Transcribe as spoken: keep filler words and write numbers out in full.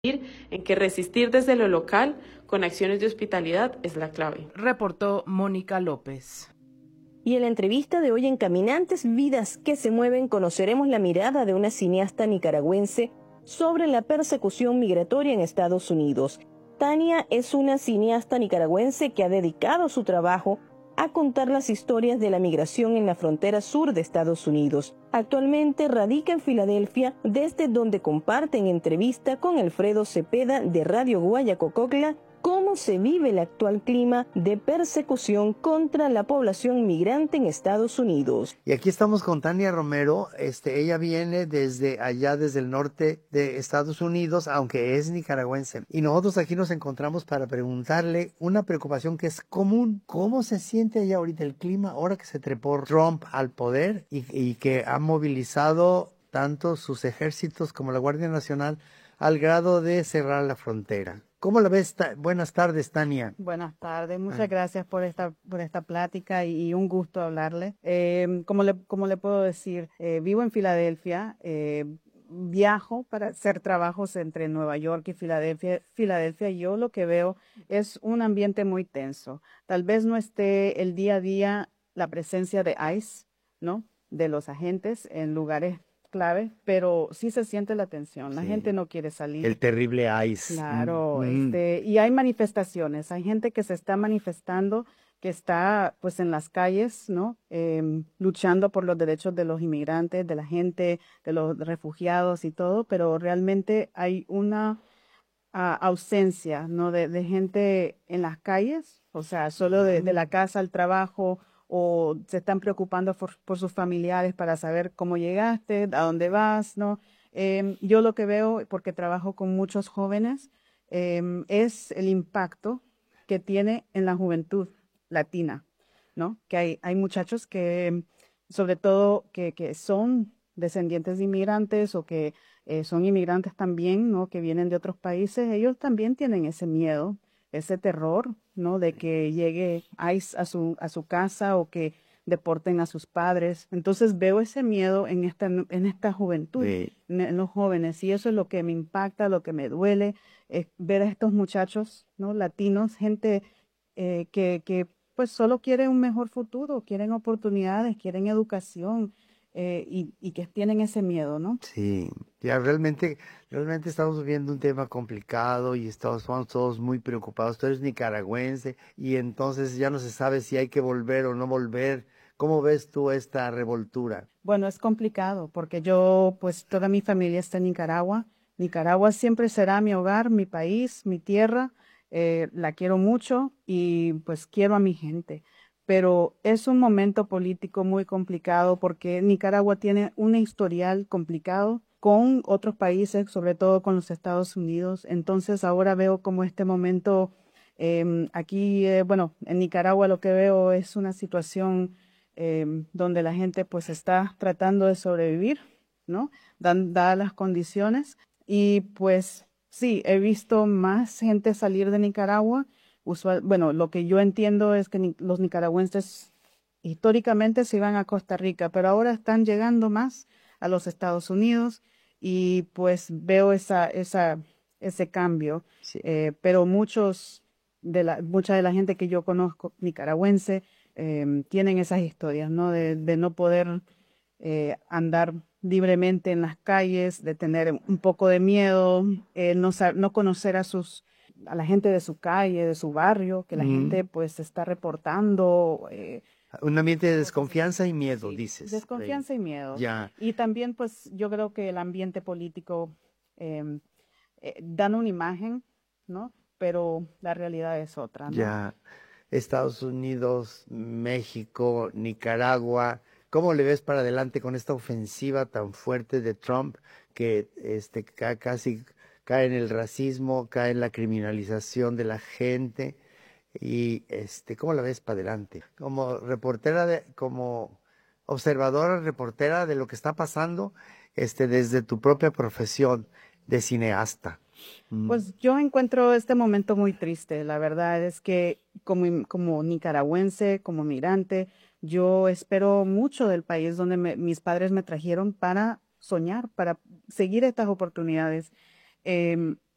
en que resistir desde lo local con acciones de hospitalidad es la clave. Reportó Mónica López. Y en la entrevista de hoy en Caminantes, Vidas que se mueven, conoceremos la mirada de una cineasta nicaragüense sobre la persecución migratoria en Estados Unidos. Tania es una cineasta nicaragüense que ha dedicado su trabajo a contar las historias de la migración en la frontera sur de Estados Unidos. Actualmente radica en Filadelfia, desde donde comparten entrevista con Alfredo Cepeda de Radio Guayacococla cómo se vive el actual clima de persecución contra la población migrante en Estados Unidos. Y aquí estamos con Tania Romero. Este, ella viene desde allá, desde el norte de Estados Unidos, aunque es nicaragüense. Y nosotros aquí nos encontramos para preguntarle una preocupación que es común. ¿Cómo se siente allá ahorita el clima ahora que se trepó Trump al poder y, y que ha movilizado tanto sus ejércitos como la Guardia Nacional al grado de cerrar la frontera? ¿Cómo la ves? Buenas tardes, Tania. Buenas tardes, muchas ah. gracias por esta por esta plática y, y un gusto hablarle. Eh, como le como le puedo decir, eh, vivo en Filadelfia, eh, viajo para hacer trabajos entre Nueva York y Filadelfia. Filadelfia, yo lo que veo es un ambiente muy tenso. Tal vez no esté el día a día la presencia de ICE, ¿no? De los agentes en lugares clave, pero sí se siente la tensión, la sí. gente no quiere salir. El terrible ICE. Claro, mm. este, y hay manifestaciones, hay gente que se está manifestando, que está pues en las calles, ¿no? Eh, luchando por los derechos de los inmigrantes, de la gente, de los refugiados y todo, pero realmente hay una uh, ausencia, ¿no? De, de gente en las calles, o sea, solo de, de la casa al trabajo, o se están preocupando por, por sus familiares para saber cómo llegaste, a dónde vas, ¿no? Eh, yo lo que veo, porque trabajo con muchos jóvenes, eh, es el impacto que tiene en la juventud latina, ¿no? Que hay, hay muchachos que, sobre todo, que, que son descendientes de inmigrantes o que eh, son inmigrantes también, ¿no? Que vienen de otros países, ellos también tienen ese miedo, ese terror, ¿no? De que llegue ICE a su, a su casa o que deporten a sus padres. Entonces veo ese miedo en esta, en esta juventud, sí. en, en los jóvenes, y eso es lo que me impacta, lo que me duele, es ver a estos muchachos, ¿no? Latinos, gente eh, que, que pues solo quiere un mejor futuro, quieren oportunidades, quieren educación, eh, y, y que tienen ese miedo, ¿no? Sí, ya realmente, realmente estamos viviendo un tema complicado y estamos, estamos todos muy preocupados. Tú eres nicaragüense y entonces ya no se sabe si hay que volver o no volver. ¿Cómo ves tú esta revoltura? Bueno, es complicado porque yo, pues toda mi familia está en Nicaragua. Nicaragua siempre será mi hogar, mi país, mi tierra. Eh, la quiero mucho y pues quiero a mi gente. Pero es un momento político muy complicado porque Nicaragua tiene un historial complicado con otros países, sobre todo con los Estados Unidos. Entonces ahora veo como este momento, eh, aquí, eh, bueno, en Nicaragua lo que veo es una situación eh, donde la gente pues está tratando de sobrevivir, ¿no? Dan, dadas las condiciones. Y pues sí, he visto más gente salir de Nicaragua. Usual, bueno, lo que yo entiendo es que ni, los nicaragüenses históricamente se iban a Costa Rica, pero ahora están llegando más a los Estados Unidos y pues veo esa, esa, ese cambio. Sí. Eh, pero muchos de la, mucha de la gente que yo conozco nicaragüense eh, tienen esas historias, ¿no? De, de no poder eh, andar libremente en las calles, de tener un poco de miedo, eh, no, no conocer a sus a la gente de su calle, de su barrio, que la mm. gente pues está reportando. Eh, Un ambiente de desconfianza y miedo, sí, dices. Desconfianza sí. y miedo. Ya. Y también pues yo creo que el ambiente político eh, eh, dan una imagen, ¿no? Pero la realidad es otra, ¿no? Ya. Estados Unidos, México, Nicaragua, ¿cómo le ves para adelante con esta ofensiva tan fuerte de Trump que este casi cae en el racismo, cae en la criminalización de la gente? Y este, ¿cómo la ves para adelante? Como reportera, de, como observadora, reportera de lo que está pasando, este, desde tu propia profesión de cineasta. Pues yo encuentro este momento muy triste. La verdad es que como, como nicaragüense, como migrante, yo espero mucho del país donde me, mis padres me trajeron para soñar, para seguir estas oportunidades. Eh,